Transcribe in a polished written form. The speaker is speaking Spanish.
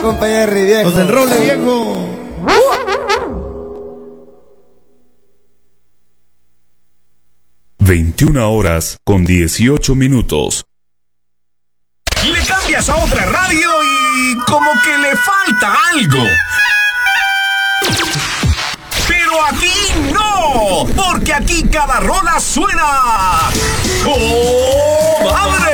compa Jerry, viejo. Los del roble, viejo. (21:18). Le cambias a otra radio y como que le falta algo. Pero aquí no, porque aquí cada rola suena ¡oh, madre!